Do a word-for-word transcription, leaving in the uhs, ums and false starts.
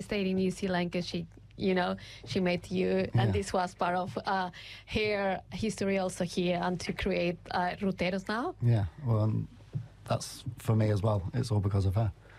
stayed in New Zealand because she, you know, she met you, Yeah. and this was part of uh, her history also here, and to create uh, Ruteros now. Yeah, well, um, that's for me as well. It's all because of her.